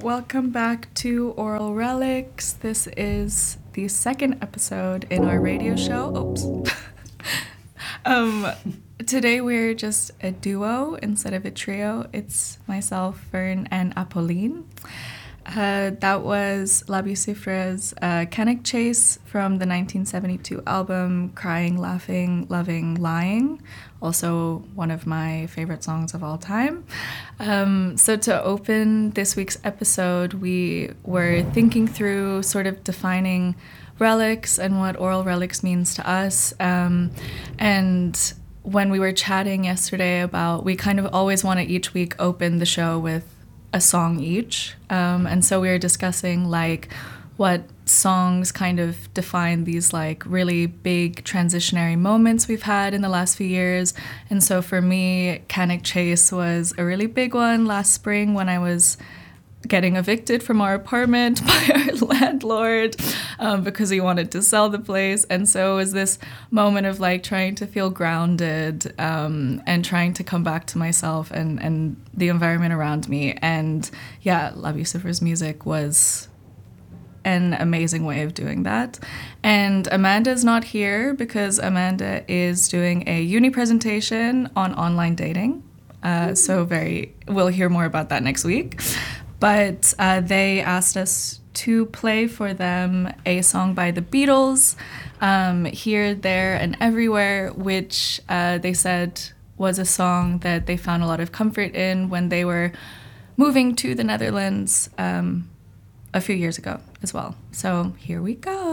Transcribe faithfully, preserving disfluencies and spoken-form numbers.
welcome back to Oral Relics. This is the second episode in our radio show. Oops. um, today we're just a duo instead of a trio. It's myself, Fern, and Apolline. Uh, that was La Bucifra's uh, Canic Chase from the nineteen seventy-two album Crying, Laughing, Loving, Lying. Also one of my favorite songs of all time. Um, so to open this week's episode, we were thinking through sort of defining relics and what oral relics means to us. Um, and when we were chatting yesterday about, we kind of always want to each week open the show with a song each. Um, and so we were discussing like what songs kind of define these like really big transitionary moments we've had in the last few years. And so for me, Canic Chase was a really big one last spring when I was getting evicted from our apartment by our landlord um, because he wanted to sell the place. And so it was this moment of like trying to feel grounded um, and trying to come back to myself and, and the environment around me. And yeah, La Bucifra's music was an amazing way of doing that. And Amanda's not here because Amanda is doing a uni presentation on online dating. Uh, so very, we'll hear more about that next week. But uh, they asked us to play for them a song by the Beatles, um, Here, There, and Everywhere, which uh, they said was a song that they found a lot of comfort in when they were moving to the Netherlands um, a few years ago as well. So here we go.